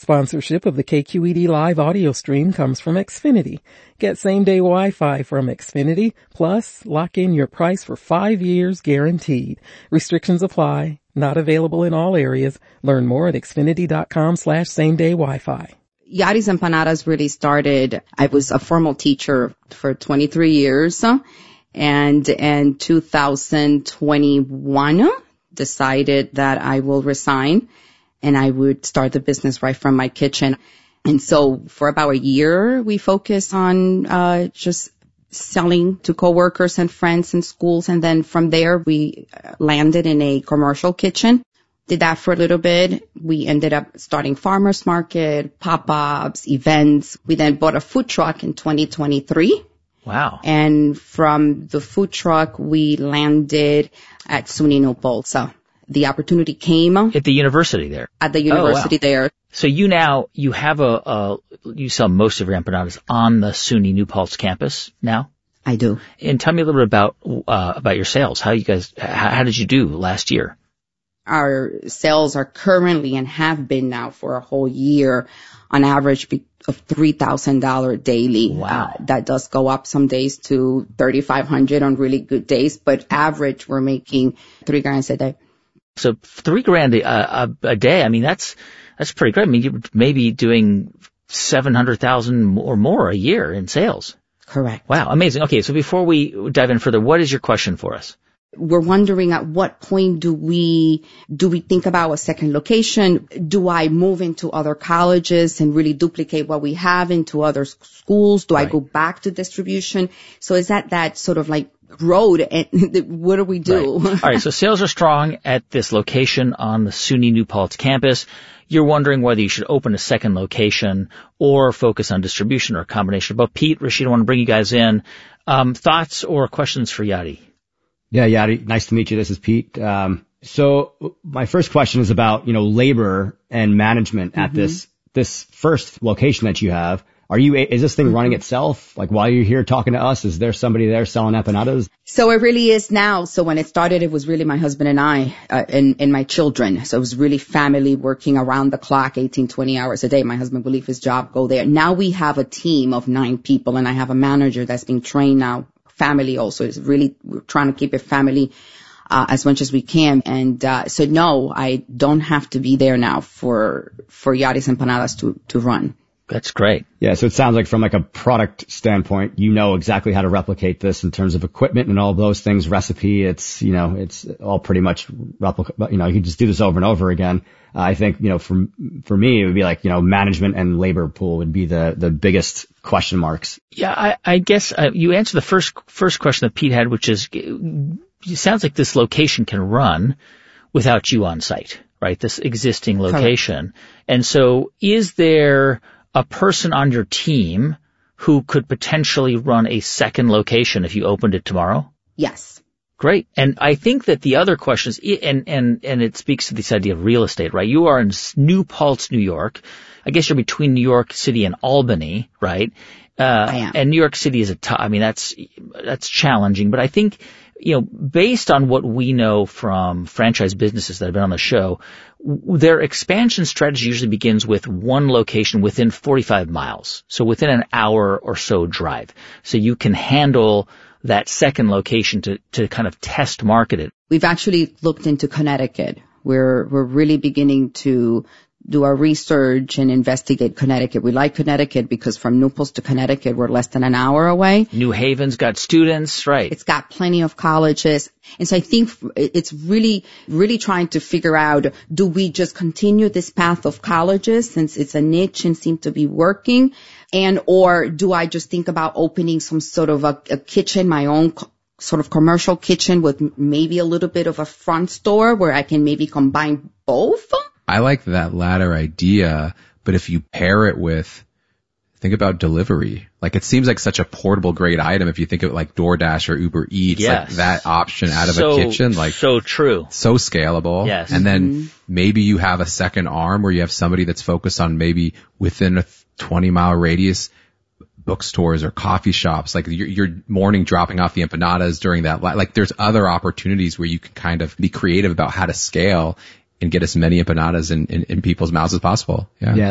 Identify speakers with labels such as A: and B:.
A: Sponsorship of the KQED Live audio stream comes from Xfinity. Get same-day Wi-Fi from Xfinity, plus lock in your price for 5 years guaranteed. Restrictions apply. Not available in all areas. Learn more at xfinity.com/same-day Wi-Fi.
B: Yadi's Empanadas really started, I was a formal teacher for 23 years, and in 2021 decided that I will resign and I would start the business right from my kitchen. And so for about a year, we focused on just selling to coworkers and friends and schools. And then from there, we landed in a commercial kitchen. Did that for a little bit. We ended up starting farmers market, pop-ups, events. We then bought a food truck in 2023.
C: Wow.
B: And from the food truck, we landed at SUNY New Paltz. The opportunity came
C: at the university there.
B: At the university there.
C: So you have you sell most of your empanadas on the SUNY New Paltz campus now?
B: I do.
C: And tell me a little bit about your sales. How did you do last year?
B: Our sales are currently and have been now for a whole year on average of $3,000 daily.
C: Wow.
B: That does go up some days to $3,500 on really good days, but average we're making $3,000 a day.
C: So $3,000 a day. I mean, that's pretty great. I mean, you're maybe doing $700,000 or more a year in sales.
B: Correct.
C: Wow. Amazing. Okay. So before we dive in further, what is your question for us?
B: We're wondering at what point do we think about a second location? Do I move into other colleges and really duplicate what we have into other schools? Do I go back to distribution? So is that sort of like road? And what do we do?
C: Right. All right. So sales are strong at this location on the SUNY New Paltz campus. You're wondering whether you should open a second location or focus on distribution or a combination of both. Pete, Rashid, I want to bring you guys in. Thoughts or questions for Yadi?
D: Yeah, Yadi, nice to meet you. This is Pete. So my first question is about, labor and management at this first location that you have. Is this thing running itself? Like while you're here talking to us, is there somebody there selling empanadas?
B: So it really is now. So when it started, it was really my husband and I, and my children. So it was really family working around the clock, 18, 20 hours a day. My husband would leave his job, go there. Now we have a team of 9 people and I have a manager that's being trained now. Family also is really, we're trying to keep it family, as much as we can. And, so no, I don't have to be there now for Yadi's Empanadas to run.
C: That's great.
D: Yeah. So it sounds like from like a product standpoint, exactly how to replicate this in terms of equipment and all of those things, recipe. It's all pretty much replica, you can just do this over and over again. I think, for me, it would be like, management and labor pool would be the biggest question marks.
C: Yeah. I guess, you answered the first question that Pete had, which is, it sounds like this location can run without you on site, right? This existing location. Correct. And so is there a person on your team who could potentially run a second location if you opened it tomorrow?
B: Yes.
C: Great. And I think that the other question is, and it speaks to this idea of real estate, right? You are in New Paltz, New York. I guess you're between New York City and Albany, right?
B: I am.
C: And New York City is that's challenging, but I think, based on what we know from franchise businesses that have been on the show, their expansion strategy usually begins with one location within 45 miles. So within an hour or so drive. So you can handle that second location to kind of test market it.
B: We've actually looked into Connecticut. We're really beginning to do our research and investigate Connecticut. We like Connecticut because from New Paltz to Connecticut, we're less than an hour away.
C: New Haven's got students, right?
B: It's got plenty of colleges. And so I think it's really, really trying to figure out, do we just continue this path of colleges since it's a niche and seem to be working? Or do I just think about opening some sort of a kitchen, my own sort of commercial kitchen with maybe a little bit of a front store where I can maybe combine both?
E: I like that latter idea, but if you pair it with, think about delivery. Like it seems like such a portable, great item. If you think of it like DoorDash or Uber Eats,
C: yes.
E: Like that option out of a kitchen, like
C: so true,
E: so scalable.
C: Yes.
E: And then maybe you have a second arm where you have somebody that's focused on maybe within a 20-mile radius, bookstores or coffee shops, like your morning dropping off the empanadas during that. Like there's other opportunities where you can kind of be creative about how to scale and get as many empanadas in people's mouths as possible. Yeah.